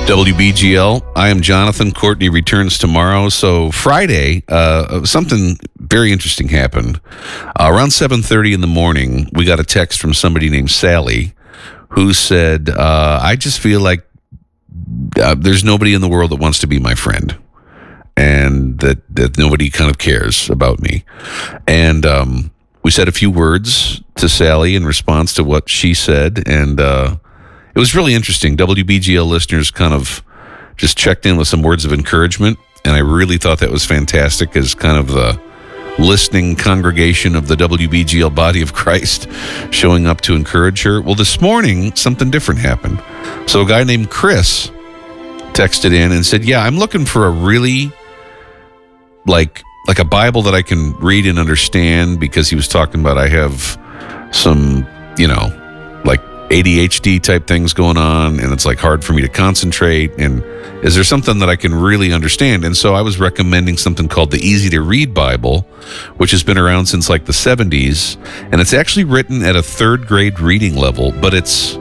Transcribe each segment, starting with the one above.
WBGL. I am Jonathan. Courtney returns tomorrow. So Friday, something very interesting happened. Around 7:30 in the morning, we got a text from somebody named Sally who said, I just feel like there's nobody in the world that wants to be my friend, and that nobody kind of cares about me. And we said a few words to Sally in response to what she said, and it was really interesting. WBGL listeners kind of just checked in with some words of encouragement, and I really thought that was fantastic as kind of the listening congregation of the WBGL body of Christ showing up to encourage her. Well, this morning, something different happened. So a guy named Chris texted in and said, yeah, I'm looking for a really, like a Bible that I can read and understand, because he was talking about I have some, like ADHD type things going on, and it's like hard for me to concentrate, and is there something that I can really understand? And so I was recommending something called the Easy to Read Bible, which has been around since like the 70s, and it's actually written at a third grade reading level, but it's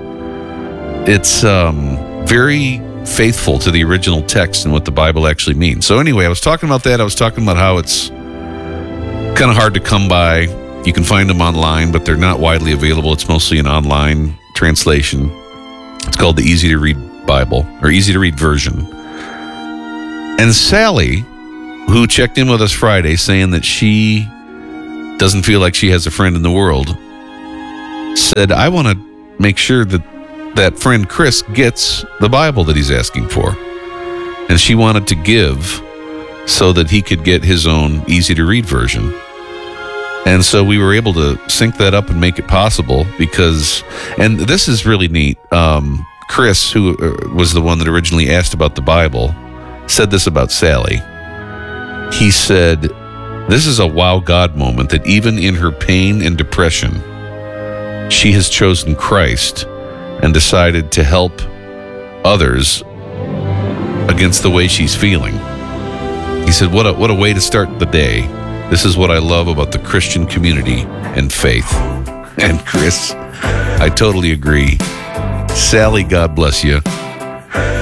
very faithful to the original text and what the Bible actually means. So anyway, I was talking about that. I was talking about how it's kind of hard to come by. You can find them online, but they're not widely available. It's mostly an online translation. It's called the Easy to Read Bible, or Easy to Read version. And Sally, who checked in with us Friday saying that she doesn't feel like she has a friend in the world, said, I want to make sure that friend Chris gets the Bible that he's asking for. And she wanted to give so that he could get his own Easy to Read version. And so we were able to sync that up and make it possible because, and this is really neat, Chris, who was the one that originally asked about the Bible, said this about Sally. He said, this is a wow God moment, that even in her pain and depression, she has chosen Christ and decided to help others against the way she's feeling. He said, what a way to start the day. This is what I love about the Christian community and faith. And Chris, I totally agree. Sally, God bless you.